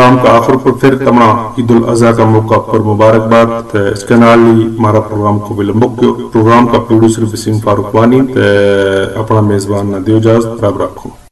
Programme का आखिर पर फिर तमना ईद उल अज़हा का मौका पर मुबारकबाद। इसके नाल ही हमारा प्रोग्राम को विलंब प्रोग्राम का प्रोड्यूसर वसीम फारूक वानी अपना मेजबान ना दियो इजाजत, रब रखो।